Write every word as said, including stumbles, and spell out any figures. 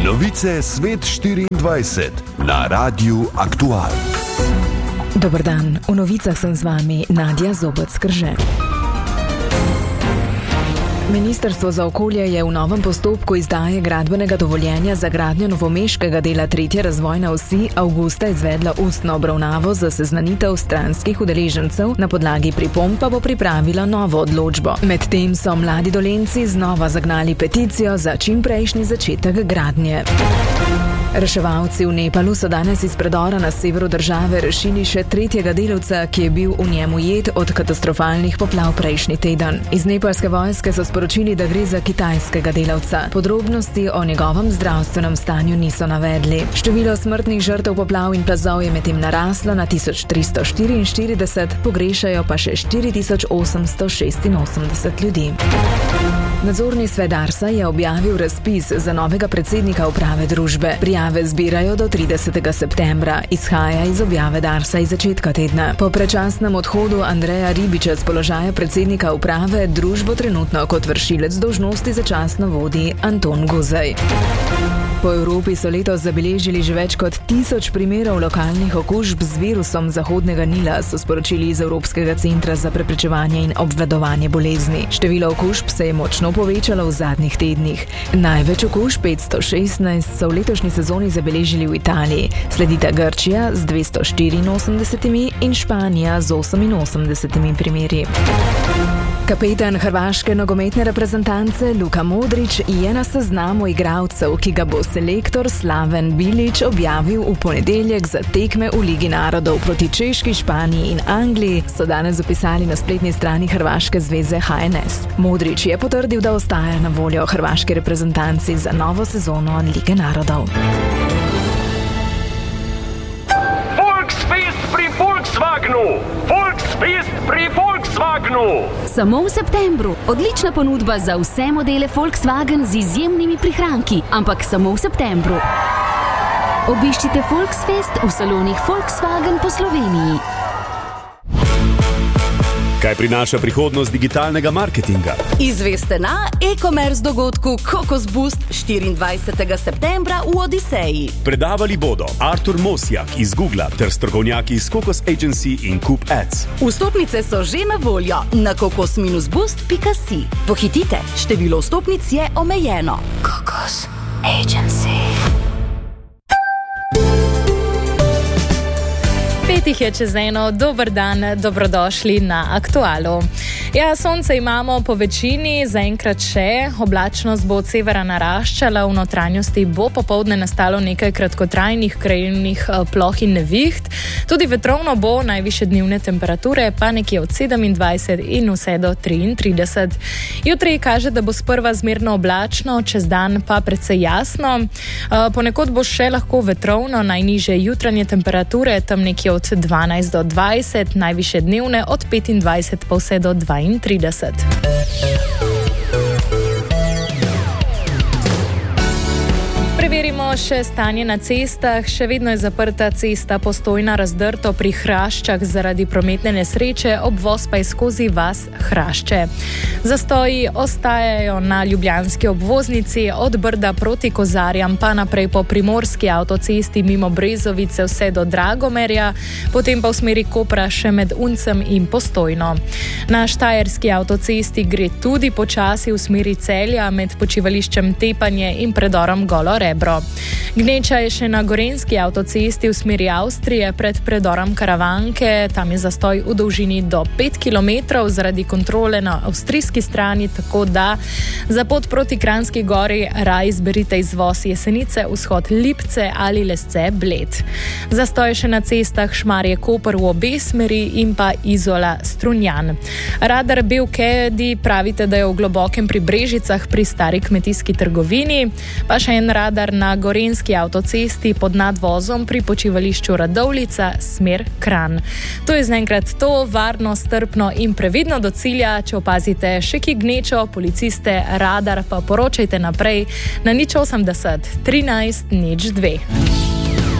Novice Svet štiriindvajset na Radiu Aktual. Dober dan, v novicah sem z vami Nadja Zobec-Krže. Ministrstvo za okolje je v novem postopku izdaje gradbenega dovoljenja za gradnjo novomeškega dela tretje razvojne osi avgusta izvedla ustno obravnavo za seznanitev stranskih udeležencev, na podlagi pripomb pa bo pripravila novo odločbo. Medtem so mladi Dolenjci znova zagnali peticijo za čimprejšnji začetek gradnje. Reševalci v Nepalu so danes iz predora na severu države rešili še tretjega delavca, ki je bil v njem ujet od katastrofalnih poplav prejšnji teden. Iz nepalske vojske so sporočili, da gre za kitajskega delavca. Podrobnosti o njegovem zdravstvenem stanju niso navedli. Število smrtnih žrtev poplav in plazov je medtem naraslo na tisoč tristo štiriinštirideset, pogrešajo pa še štiri tisoč osemsto šestinosemdeset ljudi. Nadzorni svet Darsa je objavil razpis za novega predsednika uprave družbe. Prijave zbirajo do tridesetega septembra, izhaja iz objave Darsa iz začetka tedna. Po predčasnem odhodu Andreja Ribiča z položaja predsednika uprave družbo trenutno kot vršilec dolžnosti začasno vodi Anton Guzej. Po Evropi so letos zabeležili že več kot tisoč primerov lokalnih okužb z virusom Zahodnega Nila, so sporočili iz Evropskega centra za preprečevanje in obvladovanje bolezni. Število okužb se je močno povečalo v zadnjih tednih. Največ okužb, petsto šestnajst, so v letošnji sezoni zabeležili v Italiji, sledita Grčija z dvesto štiriinosemdesetimi in Španija z oseminosemdesetimi primeri. Kapetan hrvaške nogometne reprezentance Luka Modrić je na seznamu igralcev, ki ga bo selektor Slaven Bilić objavil v ponedeljek za tekme v Ligi narodov proti Češki, Španiji in Angliji, so danes zapisali na spletni strani Hrvaške zveze H N S. Modrić je potrdil, da ostaja na voljo hrvaški reprezentanci za novo sezono Lige narodov. Volksfest pri Volkswagenu! Volksfest pri Volkswagenu! Samo v septembru. Odlična ponudba za vse modele Volkswagen z izjemnimi prihranki, ampak samo v septembru. Obiščite Volksfest v salonih Volkswagen po Sloveniji. Kaj prinaša prihodnost digitalnega marketinga? Izveste na e-commerce dogodku Kokos Boost štiriindvajsetega septembra v Odiseji. Predavali bodo Artur Mosjak iz Googla ter strokovnjaki iz Kokos Agency in Coop Ads. Vstopnice so že na voljo na kokos boost pika si. Pohitite, število vstopnic je omejeno. Kokos Agency. Petih je čez eno, dober dan, dobrodošli na Aktualu. Ja, sonce imamo po večini, zaenkrat še, oblačnost bo od severa naraščala, v notranjosti bo popoldne nastalo nekaj kratkotrajnih krajevnih ploh in neviht, tudi vetrovno bo, najvišje dnevne temperature pa nekje od sedemindvajset in vse do triintrideset. Jutri kaže, da bo sprva zmerno oblačno, čez dan pa precej jasno, ponekod bo še lahko vetrovno, najnižje jutranje temperature tam nekje od dvanajst do dvajset, najvišje dnevne od petindvajset pa vse do dvaintrideset. Preverimo še stanje na cestah. Še vedno je zaprta cesta Postojna Razdrto pri Hraščah zaradi prometne nesreče, obvoz pa je skozi vas Hrašče. Zastoji ostajajo na ljubljanski obvoznici, od Brda proti Kozarjam pa naprej po primorski avtocesti mimo Brezovice vse do Dragomerja, potem pa v smeri Kopra še med Uncem in Postojno. Na štajerski avtocesti gre tudi počasi v smeri Celja med počivališčem Tepanje in predorom Golo Rebro. Gneča je še na gorenjski avtocesti v smeri Avstrije pred predorom Karavanke, tam je zastoj v dolžini do pet kilometrov zaradi kontrole na avstrijski strani, tako da za pot proti Kranjski gori raj izberite izvoz Jesenice, vzhod Lipce ali Lesce Bled. Zastoj še na cestah Šmarje Koper v obe smeri in pa Izola Strunjan. Radar Belkedi pravite, da je v globokem pri Brežicah pri stari kmetijski trgovini, pa še en radar na gorenjski avtocesti pod nadvozom pri počivališču Radovljica, smer Kranj. To je zaenkrat to, varno, strpno in previdno do cilja. Če opazite še ki gnečo, policiste, radar, pa poročajte naprej na nič osemdeset trinajst nič dve.